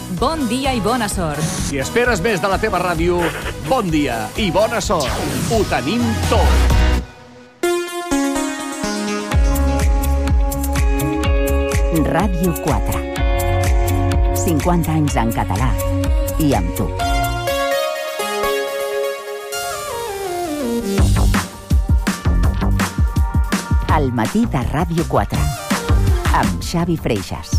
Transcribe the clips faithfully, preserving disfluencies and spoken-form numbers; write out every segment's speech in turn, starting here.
Bon dia i bona sort. Si esperes més de la teva ràdio, bon dia i bona sort. Ho tenim tot. Ràdio quatre. cinquanta anys en català i amb tu. Al matí de Ràdio quatre, amb Xavi Freixas.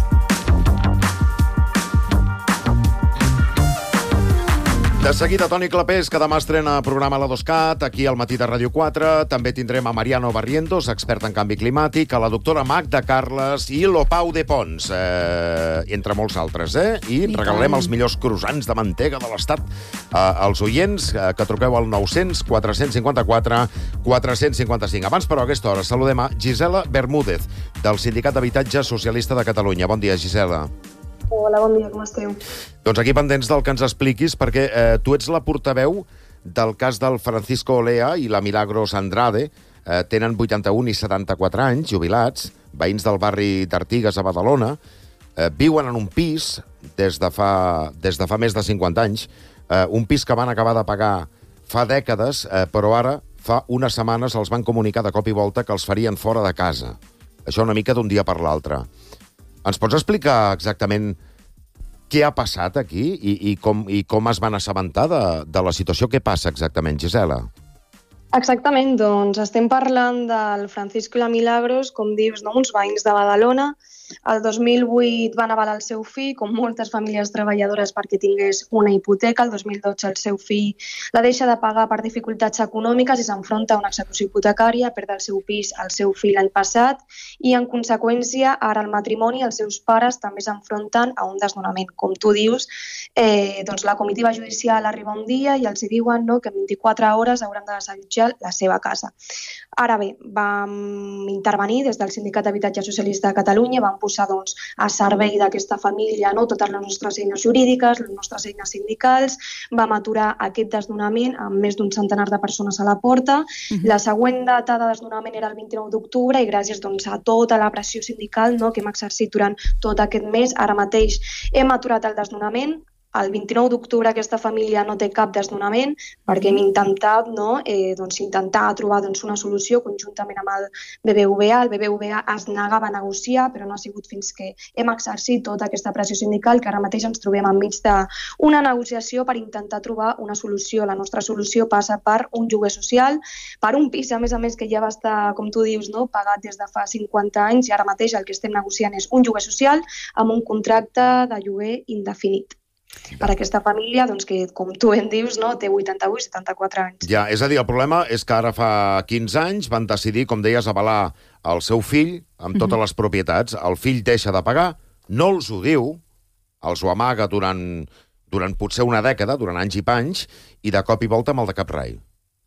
De seguida, Toni Clapés, que demà estrena programa a la dos cat, aquí al matí de Ràdio quatre. També tindrem a Mariano Barrientos, expert en canvi climàtic, a la doctora Magda Carles i l'Opau de Pons, eh, entre molts altres, eh? I, I regalarem tant els millors croissants de mantega de l'Estat eh, als oients, eh, que truqueu al nou cents quatre cinquanta-quatre quatre cinquanta-cinc. Abans, però, a aquesta hora, saludem a Gisela Bermúdez, del Sindicat d'Habitatge Socialista de Catalunya. Bon dia, Gisela. Hola, bon dia, com esteu? Doncs aquí pendents del que ens expliquis, perquè eh, tu ets la portaveu del cas del Francisco Olea i la Milagros Andrade. Eh, tenen vuitanta-un i setanta-quatre anys, jubilats, veïns del barri d'Artigues a Badalona. Eh, viuen en un pis des de fa, des de fa més de cinquanta anys. Eh, un pis que van acabar de pagar fa dècades, eh, però ara, fa unes setmanes, els van comunicar de cop i volta que els farien fora de casa. Això una mica d'un dia per l'altre. Ens pots explicar exactament què ha passat aquí i, i, com, i com es van assabentar de, de la situació? Què passa exactament, Gisela? Exactament, doncs estem parlant del Francisco i la Milagros, com dius, no? Uns veïns de Badalona. El dos mil vuit van avalar el seu fill, com moltes famílies treballadores, perquè tingués una hipoteca. El dos mil dotze el seu fill la deixa de pagar per dificultats econòmiques i s'enfronta a una execució hipotecària, perd el seu pis al seu fill l'any passat i, en conseqüència, ara el matrimoni i els seus pares també s'enfronten a un desnonament. Com tu dius, eh, doncs la comitiva judicial arriba un dia i els diuen, no, que en vint-i-quatre hores hauran de desallotjar la seva casa. Ara bé, vam intervenir des del Sindicat d'Habitatge Socialista de Catalunya, vam posar doncs, a servei d'aquesta família, no, totes les nostres eines jurídiques, les nostres eines sindicals, vam aturar aquest desnonament amb més d'un centenar de persones a la porta. Uh-huh. La següent data de desnonament era el vint-i-nou d'octubre i gràcies doncs, a tota la pressió sindical, no, que hem exercit durant tot aquest mes, ara mateix hem aturat el desnonament. El vint-i-nou d'octubre aquesta família no té cap desnonament perquè hem intentat, no, eh, doncs, intentar trobar doncs, una solució conjuntament amb el B B V A. El B B V A es negava a negociar, però no ha sigut fins que hem exercit tota aquesta pressió sindical que ara mateix ens trobem enmig d'una negociació per intentar trobar una solució. La nostra solució passa per un lloguer social, per un pis, a més a més, que ja va estar, com tu dius, no, pagat des de fa cinquanta anys i ara mateix el que estem negociant és un lloguer social amb un contracte de lloguer indefinit. Per aquesta família, doncs, que, com tu en dius, no, té vuitanta-vuit setanta-quatre anys. Ja, és a dir, el problema és que ara fa quinze anys van decidir, com deies, avalar el seu fill amb totes les propietats. El fill deixa de pagar, no els ho diu, els ho amaga durant, durant potser una dècada, durant anys i panys, i de cop i volta amb el de cap rai.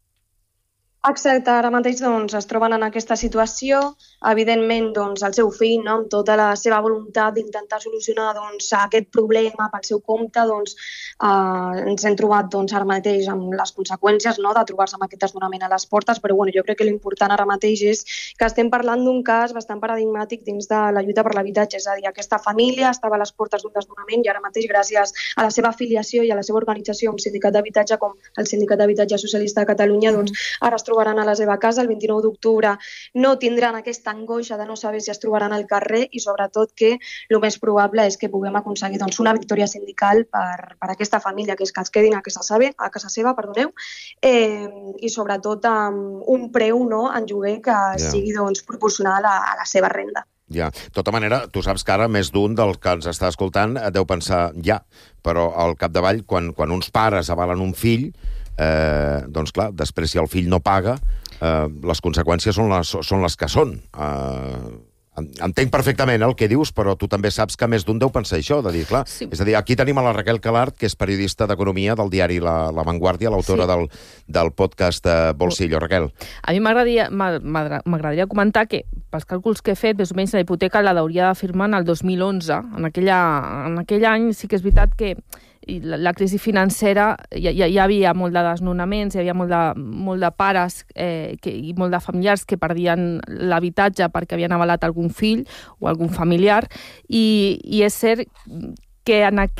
Exacte, ara mateix doncs, es troben en aquesta situació. Evidentment, doncs, el seu fill, no, amb tota la seva voluntat d'intentar solucionar doncs, aquest problema pel seu compte, doncs, eh, ens hem trobat doncs, ara mateix amb les conseqüències, no, de trobar-se amb aquest desnonament a les portes, però bueno, jo crec que l'important ara mateix és que estem parlant d'un cas bastant paradigmàtic dins de la lluita per l'habitatge, és a dir, aquesta família estava a les portes d'un desnonament i ara mateix, gràcies a la seva afiliació i a la seva organització amb Sindicat d'Habitatge, com el Sindicat d'Habitatge Socialista de Catalunya, doncs, ara es trobaran a la seva casa el vint-i-nou d'octubre, no tindran aquesta angoixa de no saber si es trobaran al carrer i sobretot que el més probable és que puguem aconseguir doncs, una victòria sindical per, per aquesta família, que és que es quedin a casa, sabe, a casa seva, perdoneu, eh, i sobretot amb un preu, no, en lloguer que yeah. sigui doncs, proporcional a, a la seva renda. Ja, de tota manera, tu saps que ara més d'un del que ens està escoltant deu pensar ja, però al capdavall, quan, quan uns pares avalen un fill, eh, doncs clar, després si el fill no paga, eh, les conseqüències són les, són les que són. Eh, entenc perfectament el que dius, però tu també saps que més d'un deu pensar això, de dir, clar, sí. És a dir, aquí tenim a la Raquel Calart, que és periodista d'economia del diari La, la Vanguardia, l'autora sí. del, del podcast eh, Bolsillo. Raquel. A mi m'agradaria m'agradaria comentar que, pels càlculs que he fet, més o menys la hipoteca la hauria de firmar en el dos mil onze. En, aquella, en aquell any sí que és veritat que la, la crisi financera ja, ja, ja havia molt de desnonaments, hi havia molt de, molt de pares eh, que, i molt de familiars que perdien l'habitatge perquè havien avalat algun fill o algun familiar, i, i és cert que en, aqu